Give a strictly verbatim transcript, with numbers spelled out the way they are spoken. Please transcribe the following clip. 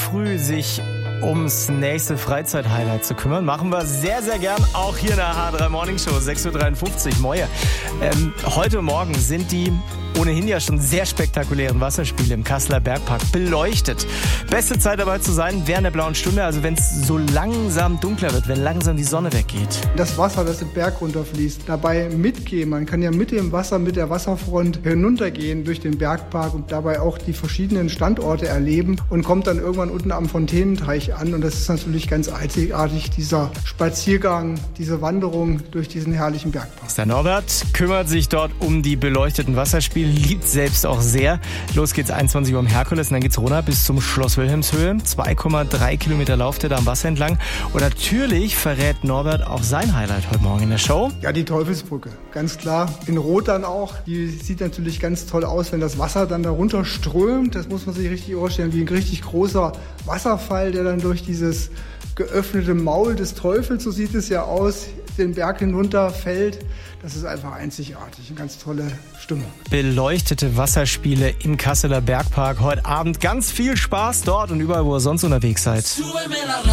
früh sich ums nächste Freizeithighlight zu kümmern. Machen wir sehr, sehr gern, auch hier in der H drei Morning Show, sechs Uhr dreiundfünfzig, Moje. Ähm, heute Morgen sind die ohnehin ja schon sehr spektakulären Wasserspiele im Kasseler Bergpark beleuchtet. Beste Zeit dabei zu sein während der blauen Stunde, also wenn es so langsam dunkler wird, wenn langsam die Sonne weggeht. Das Wasser, das den Berg runterfließt, dabei mitgehen. Man kann ja mit dem Wasser, mit der Wasserfront hinuntergehen durch den Bergpark und dabei auch die verschiedenen Standorte erleben und kommt dann irgendwann unten am Fontänenteich an. Und das ist natürlich ganz einzigartig, dieser Spaziergang, diese Wanderung durch diesen herrlichen Bergpark. Der Norbert kümmert sich dort um die beleuchteten Wasserspiele, liebt selbst auch sehr. Los geht's einundzwanzig Uhr am Herkules und dann geht's runter bis zum Schloss Wilhelmshöhe. zwei Komma drei Kilometer lauft er da am Wasser entlang. Und natürlich verrät Norbert auch sein Highlight heute Morgen in der Show. Ja, die Teufelsbrücke, ganz klar. In Rot dann auch. Die sieht natürlich ganz toll aus, wenn das Wasser dann da runter strömt. Das muss man sich richtig vorstellen, wie ein richtig großer Wasserfall, der dann durch dieses geöffnete Maul des Teufels, so sieht es ja aus, den Berg hinunter fällt. Das ist einfach einzigartig, eine ganz tolle Stimmung. Beleuchtete Wasserspiele im Kasseler Bergpark. Heute Abend ganz viel Spaß dort und überall, wo ihr sonst unterwegs seid.